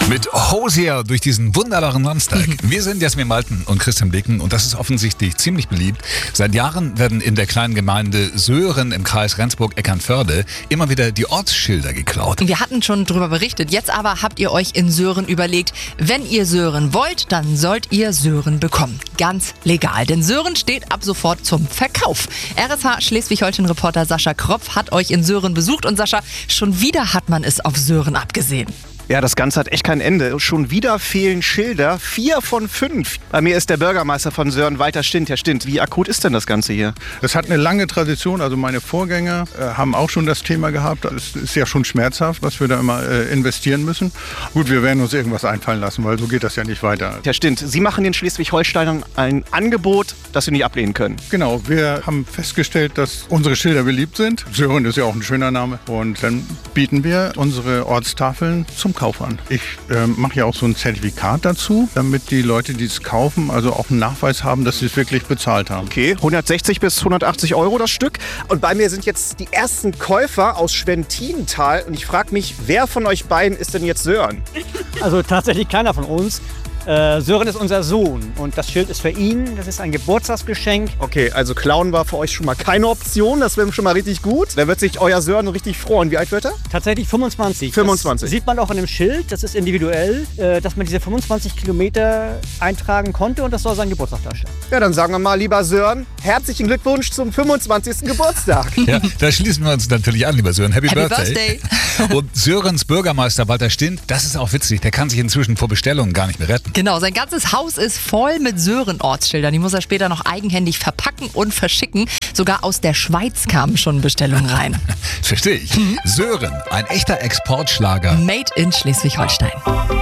Mit Hosier durch diesen wunderbaren Samstag. Wir sind Jasmin Malten und Christian Blicken und das ist offensichtlich ziemlich beliebt. Seit Jahren werden in der kleinen Gemeinde Söhren im Kreis Rendsburg-Eckernförde immer wieder die Ortsschilder geklaut. Wir hatten schon drüber berichtet, jetzt aber habt ihr euch in Söhren überlegt, wenn ihr Söhren wollt, dann sollt ihr Söhren bekommen. Ganz legal, denn Söhren steht ab sofort zum Verkauf. RSH Schleswig-Holstein-Reporter Sascha Kropf hat euch in Söhren besucht und Sascha, schon wieder hat man es auf Söhren abgesehen. Ja, das Ganze hat echt kein Ende. Schon wieder fehlen Schilder. 4 von 5. Bei mir ist der Bürgermeister von Söhren, Walter Stint. Herr Stint, wie akut ist denn das Ganze hier? Das hat eine lange Tradition. Also meine Vorgänger haben auch schon das Thema gehabt. Es ist ja schon schmerzhaft, was wir da immer investieren müssen. Gut, wir werden uns irgendwas einfallen lassen, weil so geht das ja nicht weiter. Herr Stint, Sie machen den Schleswig-Holsteinern ein Angebot, das Sie nicht ablehnen können. Genau, wir haben festgestellt, dass unsere Schilder beliebt sind. Söhren ist ja auch ein schöner Name. Und dann bieten wir unsere Ortstafeln zum Kauf an. Ich mache ja auch so ein Zertifikat dazu, damit die Leute, die es kaufen, also auch einen Nachweis haben, dass sie es wirklich bezahlt haben. Okay, 160 bis 180 Euro das Stück. Und bei mir sind jetzt die ersten Käufer aus Schwentintal. Und ich frage mich, wer von euch beiden ist denn jetzt Sören? Also tatsächlich keiner von uns. Sören ist unser Sohn und das Schild ist für ihn. Das ist ein Geburtstagsgeschenk. Okay, also klauen war für euch schon mal keine Option. Das wäre schon mal richtig gut. Da wird sich euer Sören richtig freuen. Wie alt wird er? Tatsächlich 25. 25. Das sieht man auch in dem Schild. Das ist individuell, dass man diese 25 Kilometer eintragen konnte und das soll sein Geburtstag darstellen. Ja, dann sagen wir mal, lieber Sören, herzlichen Glückwunsch zum 25. Geburtstag. Ja, da schließen wir uns natürlich an, lieber Sören. Happy Birthday. Und Sörens Bürgermeister Walter Stint, das ist auch witzig, der kann sich inzwischen vor Bestellungen gar nicht mehr retten. Genau, sein ganzes Haus ist voll mit Söhren-Ortsschildern. Die muss er später noch eigenhändig verpacken und verschicken. Sogar aus der Schweiz kamen schon Bestellungen rein. Verstehe ich. Sören, ein echter Exportschlager. Made in Schleswig-Holstein.